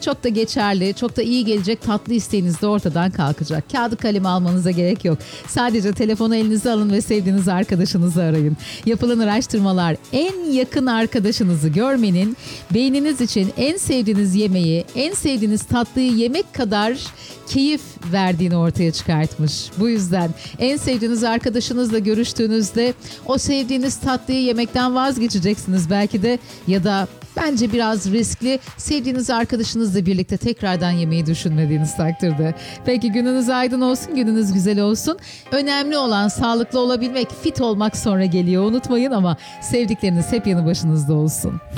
çok da geçerli, çok da iyi gelecek tatlı isteğiniz de ortadan kalkacak. Kağıdı kalemi almanıza gerek yok. Sadece telefonu elinize alın ve sevdiğiniz arkadaşınızı arayın. Yapılan araştırmalar en yakın arkadaşınızı görmenin beyniniz için en sevdiğiniz yemeği, en sevdiğiniz tatlıyı yemek kadar keyif verdiğini ortaya çıkartmış. Bu yüzden en sevdiğiniz arkadaşınızla görüştüğünüzde o sevdiğiniz tatlıyı yemekten vazgeçeceksiniz belki de, ya da bence biraz riskli, sevdiğiniz arkadaşınızla birlikte tekrardan yemeği düşünmediğiniz takdirde. Peki gününüz aydın olsun, gününüz güzel olsun. Önemli olan sağlıklı olabilmek, fit olmak sonra geliyor unutmayın, ama sevdikleriniz hep yanı başınızda olsun.